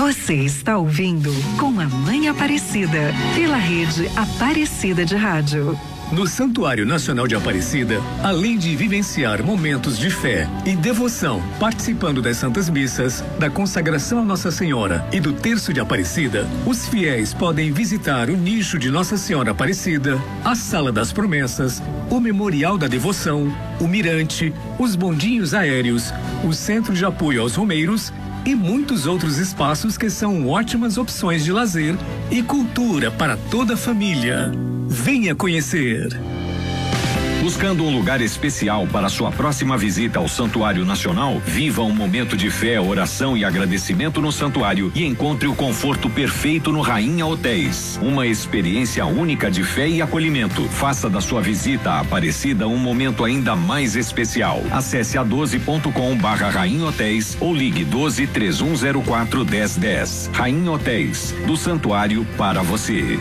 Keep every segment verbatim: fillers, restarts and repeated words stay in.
Você está ouvindo Com a Mãe Aparecida, pela rede Aparecida de Rádio. No Santuário Nacional de Aparecida, além de vivenciar momentos de fé e devoção, participando das Santas Missas, da consagração a Nossa Senhora e do Terço de Aparecida, os fiéis podem visitar o nicho de Nossa Senhora Aparecida, a Sala das Promessas, o Memorial da Devoção, o Mirante, os bondinhos aéreos, o Centro de Apoio aos Romeiros e muitos outros espaços que são ótimas opções de lazer e cultura para toda a família. Venha conhecer. Buscando um lugar especial para sua próxima visita ao Santuário Nacional? Viva um momento de fé, oração e agradecimento no santuário e encontre o conforto perfeito no Rainha Hotéis. Uma experiência única de fé e acolhimento. Faça da sua visita à Aparecida um momento ainda mais especial. Acesse a doze ponto com barra Rainha Hotéis ou ligue doze, três um zero quatro, dez dez. Rainha Hotéis, do santuário para você.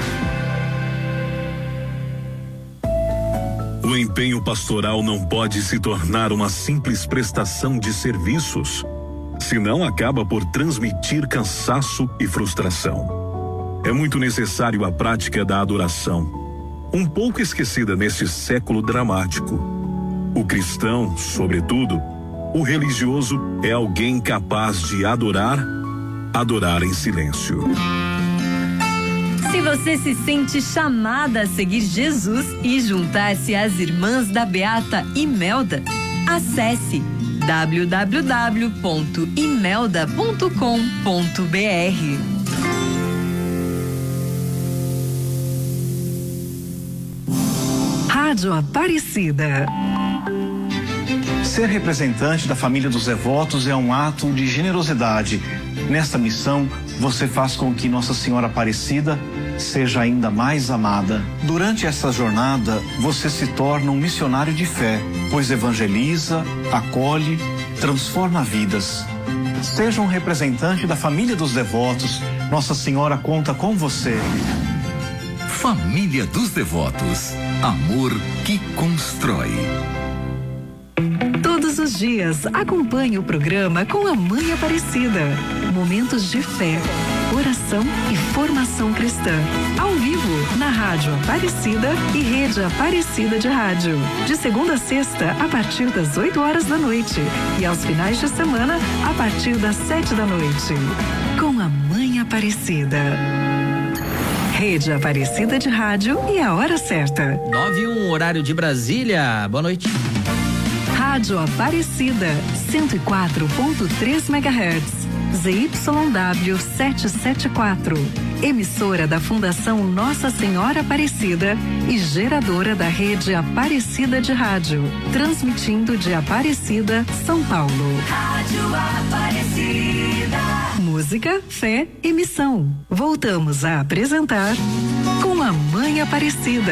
O empenho pastoral não pode se tornar uma simples prestação de serviços, senão acaba por transmitir cansaço e frustração. É muito necessário a prática da adoração, um pouco esquecida neste século dramático. O cristão, sobretudo, o religioso, é alguém capaz de adorar, adorar em silêncio. Se você se sente chamada a seguir Jesus e juntar-se às irmãs da Beata Imelda, acesse w w w ponto imelda ponto com ponto b r. Rádio Aparecida. Ser representante da família dos devotos é um ato de generosidade. Nesta missão, você faz com que Nossa Senhora Aparecida seja ainda mais amada. Durante essa jornada, você se torna um missionário de fé, pois evangeliza, acolhe, transforma vidas. Seja um representante da família dos devotos. Nossa Senhora conta com você. Família dos Devotos. Amor que constrói. Todos os dias, acompanhe o programa Com a Mãe Aparecida. Momentos de fé, oração e formação cristã. Ao vivo, na Rádio Aparecida e Rede Aparecida de Rádio. De segunda a sexta, a partir das oito horas da noite. E aos finais de semana, a partir das sete da noite. Com a Mãe Aparecida. Rede Aparecida de Rádio e a hora certa. nove e um, horário de Brasília. Boa noite. Rádio Aparecida, cento e quatro ponto três megahertz. Z Y W setecentos e setenta e quatro. Emissora da Fundação Nossa Senhora Aparecida e geradora da Rede Aparecida de Rádio. Transmitindo de Aparecida, São Paulo. Rádio Aparecida. Música, fé e missão. Voltamos a apresentar Com a Mãe Aparecida.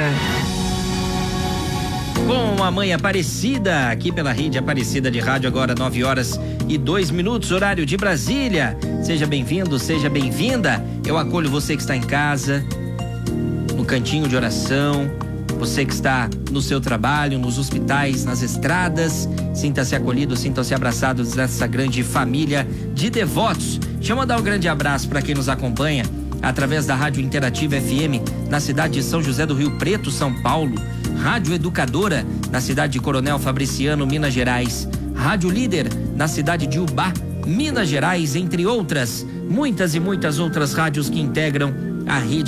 Com a Mãe Aparecida, aqui pela Rede Aparecida de Rádio, agora nove horas e dois minutos, horário de Brasília. Seja bem-vindo, seja bem-vinda. Eu acolho você que está em casa, no cantinho de oração, você que está no seu trabalho, nos hospitais, nas estradas. Sinta-se acolhido, sinta-se abraçados nessa grande família de devotos. Deixa eu mandar um grande abraço para quem nos acompanha através da Rádio Interativa F M na cidade de São José do Rio Preto, São Paulo. Rádio Educadora, na cidade de Coronel Fabriciano, Minas Gerais. Rádio Líder, na cidade de Ubá, Minas Gerais, entre outras. Muitas e muitas outras rádios que integram a rede